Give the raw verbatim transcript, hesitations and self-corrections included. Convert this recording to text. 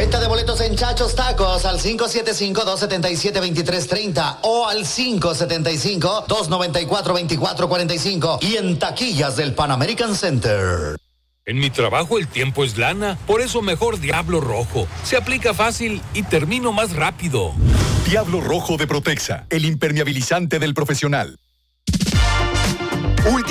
Venta de boletos en Chachos Tacos al cinco siete cinco, dos siete siete, dos tres tres cero o al cinco siete cinco, dos nueve cuatro, dos cuatro cuatro cinco y en taquillas del Pan American Center. En mi trabajo el tiempo es lana, por eso mejor Diablo Rojo. Se aplica fácil y termino más rápido. Diablo Rojo de Protexa, el impermeabilizante del profesional. Última